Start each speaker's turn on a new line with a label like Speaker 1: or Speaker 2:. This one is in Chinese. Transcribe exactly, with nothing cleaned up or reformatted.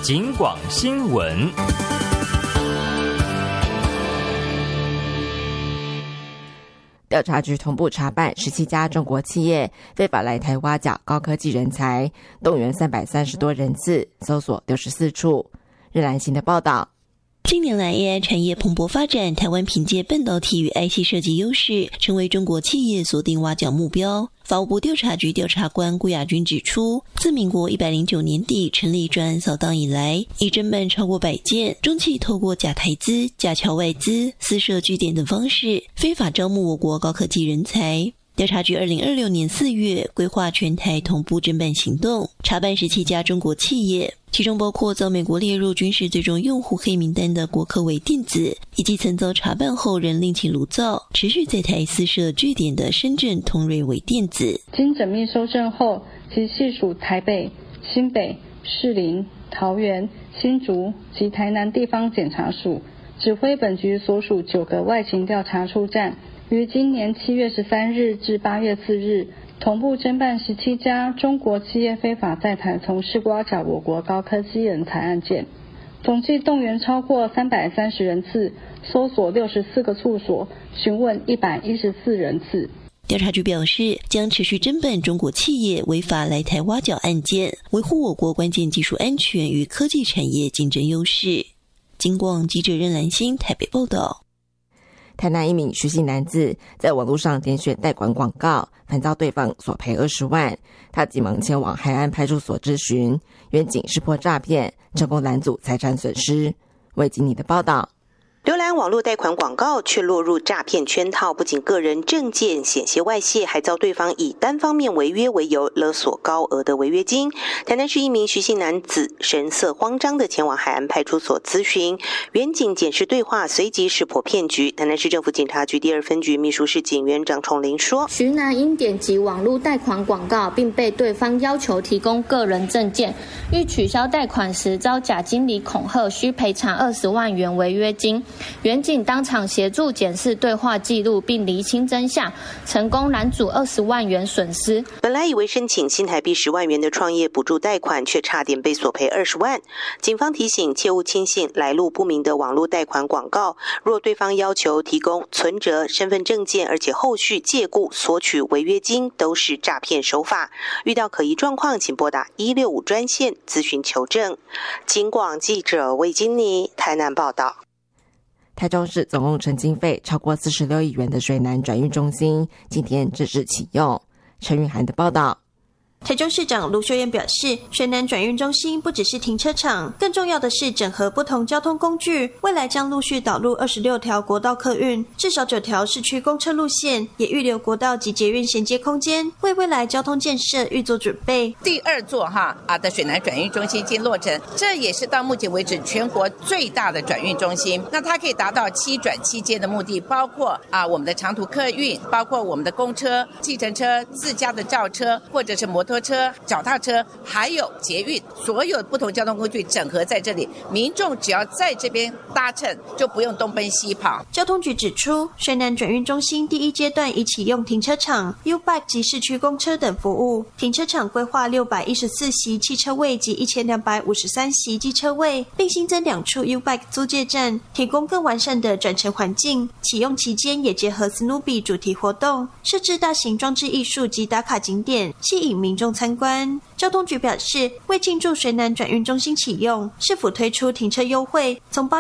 Speaker 1: 警广新闻。
Speaker 2: 调查局同步查办十七家中国企业非法来台挖角高科技人才，动员三百三十多人次，搜索六十四处。日兰新的报道。
Speaker 3: 近年来 A I 产业蓬勃发展，台湾凭借半导体与 I C 设计优势，成为中国企业锁定挖角目标。法务部调查局调查官顾亚军指出，自民国一百零九年底成立专案扫荡以来，已侦办超过百件中企透过假台资、假侨外资、私设据点等方式，非法招募我国高科技人才。调查局二零二六年四月规划全台同步侦办行动，查办十七家中国企业，其中包括遭美国列入军事最终用户黑名单的国科微电子，以及曾遭查办后仍另起炉灶、持续在台私设据点的深圳通瑞微电子。
Speaker 4: 经缜密搜证后，其系属台北、新北、士林、桃园、新竹及台南地方检察署，指挥本局所属九个外勤调查处站，于今年七月十三日至八月四日，同步侦办十七家中国企业非法在台从事挖角我国高科技人才案件，总计动员超过三百三十人次，搜索六十四个处所，询问一百一十四人次。
Speaker 3: 调查局表示，将持续侦办中国企业违法来台挖角案件，维护我国关键技术安全与科技产业竞争优势。警广记者任兰心台北报道。
Speaker 2: 台南一名徐姓男子在网络上点选贷款广告，烦遭对方索赔二十万，他急忙前往海安派出所咨询，员警识破诈骗，成功拦阻财产损失。为经理的报道。
Speaker 5: 浏览网络贷款广告却落入诈骗圈套，不仅个人证件险些外泄，还遭对方以单方面违约为由勒索高额的违约金。台南市一名徐姓男子神色慌张地前往海安派出所咨询，员警检视对话，随即识破骗局。台南市政府警察局第二分局秘书室警员张崇林说，
Speaker 6: 徐男因点击网络贷款广告，并被对方要求提供个人证件，欲取消贷款时遭假经理恐吓，需赔偿二十万元违约金。员警当场协助检视对话记录，并厘清真相，成功拦阻二十万元损失。
Speaker 5: 本来以为申请新台币十万元的创业补助贷款，却差点被索赔二十万。警方提醒，切勿轻信来路不明的网络贷款广告。若对方要求提供存折、身份证件，而且后续借故索取违约金，都是诈骗手法。遇到可疑状况，请拨打一六五专线咨询求证。警广记者魏金妮台南报道。
Speaker 2: 台中市总工程经费超过四十六亿元的水南转运中心今天正式启用。陈韵涵的报道。
Speaker 7: 台中市长卢秀燕表示，水南转运中心不只是停车场，更重要的是整合不同交通工具，未来将陆续导入二十六条国道客运，至少九条市区公车路线，也预留国道及捷运衔接空间，为未来交通建设预做准备。
Speaker 8: 第二座哈啊的水南转运中心经落成，这也是到目前为止全国最大的转运中心。那它可以达到七转七接的目的，包括啊我们的长途客运，包括我们的公车、计程车、自家的轿车，或者是摩托摩托车、脚踏车还有捷运，所有不同交通工具整合在这里，民众只要在这边搭乘，就不用东奔西跑。
Speaker 7: 交通局指出，水南转运中心第一阶段已启用停车场、U-Bike 及市区公车等服务。停车场规划六百一十四席汽车位及一千两百五十三席机车位，并新增两处 U-Bike 租借站，提供更完善的转乘环境。启用期间也结合 Snoopy 主题活动，设置大型装置艺术及打卡景点，吸引民众参观。交通局表示，为庆祝水南转运中心启用，市府推出停车优惠，从八